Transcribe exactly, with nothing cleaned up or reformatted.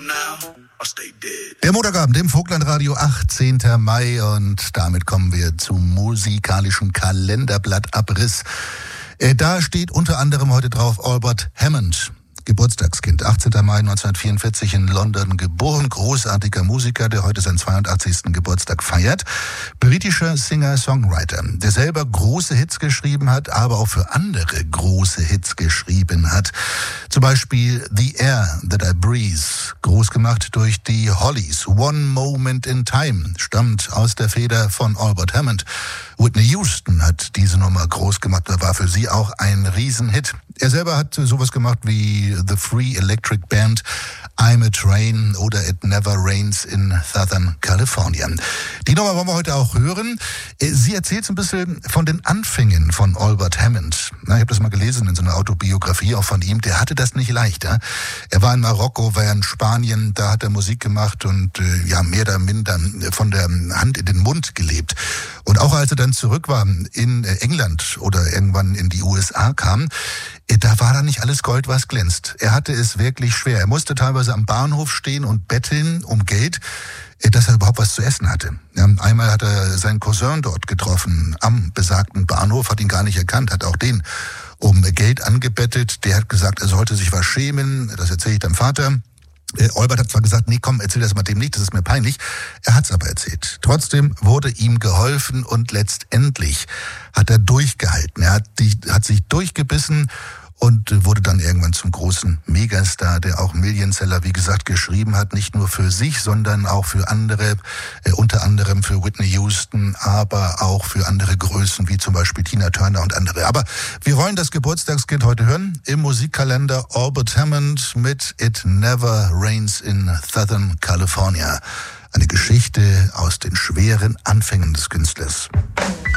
Der Montagabend im Vogtlandradio, achtzehnten Mai, und damit kommen wir zum musikalischen Kalenderblattabriss. Äh, da steht unter anderem heute drauf Albert Hammond. Geburtstagskind, achtzehnten Mai neunzehnhundertvierundvierzig in London geboren, großartiger Musiker, der heute seinen zweiundachtzigsten Geburtstag feiert. Britischer Singer-Songwriter, der selber große Hits geschrieben hat, aber auch für andere große Hits geschrieben hat. Zum Beispiel The Air That I Breathe, groß gemacht durch die Hollies. One Moment in Time stammt aus der Feder von Albert Hammond. Whitney Houston hat diese Nummer groß gemacht, da war für sie auch ein Riesenhit. Er selber hat sowas gemacht wie The Free Electric Band, I'm a Train oder It Never Rains in Southern California. Die Nummer wollen wir heute auch hören. Sie erzählt so ein bisschen von den Anfängen von Albert Hammond. Na, ich habe das mal gelesen in so einer Autobiografie auch von ihm. Der hatte das nicht leicht. Ja? Er war in Marokko, war in Spanien, da hat er Musik gemacht und äh, ja mehr oder minder von der Hand in den Mund gelebt. Und auch als er dann zurück war in England oder irgendwann in die U S A kam, da war da nicht alles Gold, was glänzt. Er hatte es wirklich schwer. Er musste teilweise am Bahnhof stehen und betteln um Geld, dass er überhaupt was zu essen hatte. Ja, einmal hat er seinen Cousin dort getroffen am besagten Bahnhof, hat ihn gar nicht erkannt, hat auch den um Geld angebettelt. Der hat gesagt, er sollte sich was schämen. Das erzähle ich deinem Vater. Albert hat zwar gesagt, nee, komm, erzähl das mal dem nicht, das ist mir peinlich. Er hat's aber erzählt. Trotzdem wurde ihm geholfen und letztendlich hat er durchgehalten. Er hat, die, hat sich durchgebissen und wurde dann irgendwann zum großen Megastar, der auch Millionseller, wie gesagt, geschrieben hat. Nicht nur für sich, sondern auch für andere, äh, unter anderem für Whitney Houston, aber auch für andere Größen, wie zum Beispiel Tina Turner und andere. Aber wir wollen das Geburtstagskind heute hören im Musikkalender Albert Hammond mit It Never Rains in Southern California. Eine Geschichte aus den schweren Anfängen des Künstlers.